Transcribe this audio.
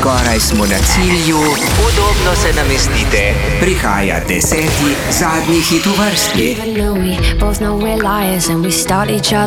Skoraj smo na cilju, udobno se namestite. Prihaja 10. zadnji hit v vrsti.